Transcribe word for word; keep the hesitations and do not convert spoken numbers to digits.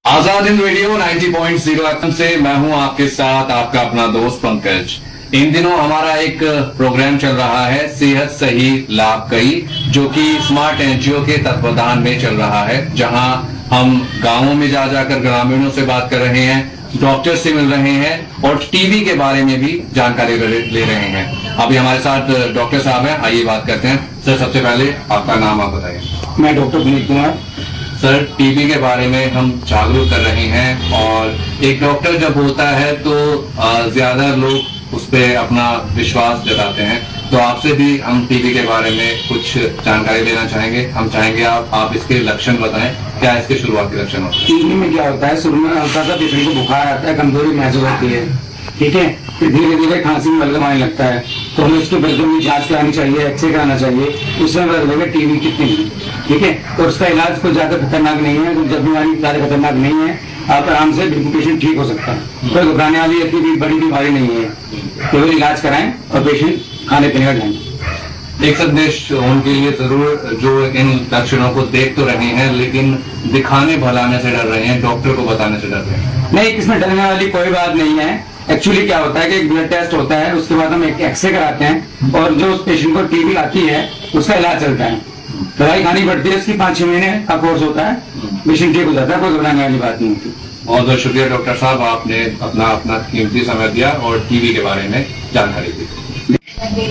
Azad Hind radio नब्बे point शून्य FM से मैं हूं आपके साथ आपका अपना दोस्त पंकज। इन दिनों हमारा एक प्रोग्राम चल रहा है सेहत सही लाभ कई, जो कि स्मार्ट एनजीओ के तत्वाधान में चल रहा है, जहां हम गांवों में जा जाकर ग्रामीणों से बात कर रहे हैं, डॉक्टर से मिल रहे हैं और टीबी के बारे में भी जानकारी ले रहे हैं। अभी हमारे साथ डॉक्टर साहब हैं, आइए बात करते हैं। सर, सबसे पहले आपका नाम आप बताइए। मैं doctor Vineet Kumar. Sir, TB के बारे में हम जागरूक कर रहे हैं और एक डॉक्टर जब होता है तो ज्यादा लोग उस पर अपना विश्वास जताते हैं, तो आपसे भी हम टीबी के बारे में कुछ जानकारी लेना चाहेंगे। हम चाहेंगे आप आप इसके लक्षण बताएं, क्या इसके शुरुआती लक्षण होते हैं? टीबी में क्या होता है, शुरू में हल्का सा पेशेंट को बुखार आता है, कमजोरी महसूस होती है, ठीक है, फिर धीरे धीरे खांसी में बलगम आने लगता है, तो हमें उसके बलगम की जांच करानी चाहिए, एक्सरे कराना चाहिए, उसमें पता लगेगा टीबी कितनी है, ठीक है। तो उसका इलाज कोई ज्यादा खतरनाक नहीं है, जब बीमारी ज्यादा खतरनाक नहीं है, आप आराम से पेशेंट ठीक हो सकता है। कोई घबराने वाली इतनी बड़ी बीमारी नहीं है, केवल इलाज कराएं और पेशेंट खाने पीने का ध्यान। एक संदेश उनके लिए जरूर जो इन लक्षणों को देख तो रहे हैं लेकिन दिखाने भलाने से डर रहे हैं, डॉक्टर को बताने से डर रहे हैं। नहीं, इसमें डरने वाली कोई बात नहीं है। एक्चुअली क्या होता है कि एक ब्लड टेस्ट होता है, उसके बाद हम एक एक्सरे कराते हैं और जो उस पेशेंट को टीबी आती है उसका इलाज चलता है, दवाई खानी पड़ती है, उसकी पाँच छह महीने का कोर्स होता है, पेशेंट ठीक हो जाता है, कोई घबराने वाली बात नहीं होती। बहुत बहुत शुक्रिया डॉक्टर साहब, आपने अपना अपना कीमती समय दिया और टीबी के बारे में जानकारी दी।